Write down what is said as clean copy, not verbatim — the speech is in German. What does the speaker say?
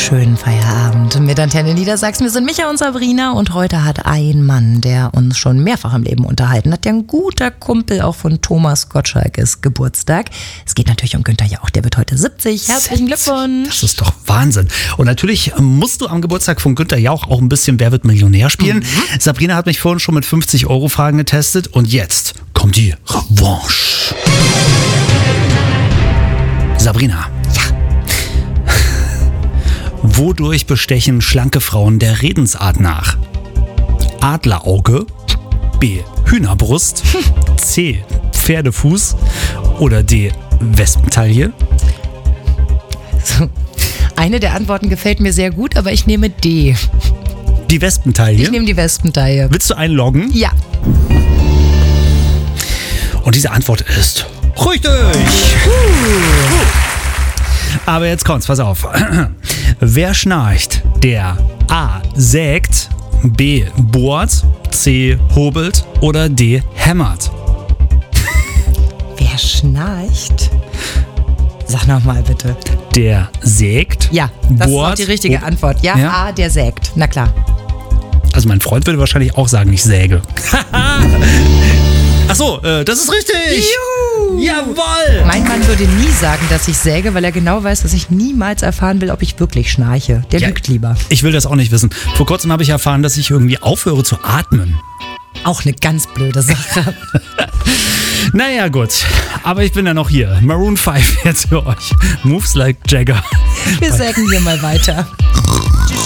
schönen Feierabend mit Antenne Niedersachsen. Wir sind Micha und Sabrina und heute hat ein Mann, der uns schon mehrfach im Leben unterhalten hat, der ein guter Kumpel auch von Thomas Gottschalk ist, Geburtstag. Es geht natürlich um Günther Jauch, der wird heute 70. Herzlichen Glückwunsch. Das ist doch Wahnsinn. Und natürlich musst du am Geburtstag von Günther Jauch auch ein bisschen Wer wird Millionär spielen. Sabrina hat mich vorhin schon mit 50-Euro-Fragen getestet und jetzt kommt die Revanche. Sabrina. Ja. Wodurch bestechen schlanke Frauen der Redensart nach? Adlerauge, B. Hühnerbrust, C. Pferdefuß oder D. Wespentaille? So, eine der Antworten gefällt mir sehr gut, aber ich nehme D. Die Wespentaille? Ich nehme die Wespentaille. Willst du einloggen? Ja. Und diese Antwort ist richtig. Aber jetzt kommt's, pass auf. Wer schnarcht, der A. sägt, B. bohrt, C. hobelt oder D. hämmert? Wer schnarcht? Sag nochmal bitte. Der sägt, Ja, das bohrt, ist auch die richtige Antwort. Ja, Ja? A, der sägt. Na klar. Also mein Freund würde wahrscheinlich auch sagen, ich säge. Ach so, das ist richtig. Juhu! Jawohl. Mein Mann würde nie sagen, dass ich säge, weil er genau weiß, dass ich niemals erfahren will, ob ich wirklich schnarche. Der lügt lieber. Ich will das auch nicht wissen. Vor kurzem habe ich erfahren, dass ich irgendwie aufhöre zu atmen. Auch eine ganz blöde Sache. Naja, gut. Aber ich bin ja noch hier. Maroon 5 jetzt für euch. Moves like Jagger. Wir sägen hier mal weiter.